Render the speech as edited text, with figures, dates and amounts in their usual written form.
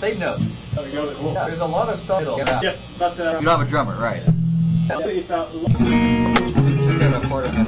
same note. Oh, it goes cool. Yeah, there's a lot of stuff. Yes, but you don't have a drummer, right? It's a. Check out a part of